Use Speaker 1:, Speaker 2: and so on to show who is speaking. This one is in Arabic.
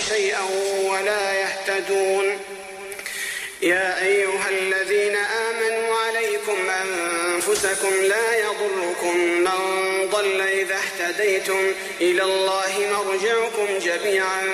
Speaker 1: شيئا ولا يهتدون. يا أيها الذين آمنوا عليكم أنفسكم لا يضركم من ضل إذا اهتديتم إلى الله مرجعكم جميعا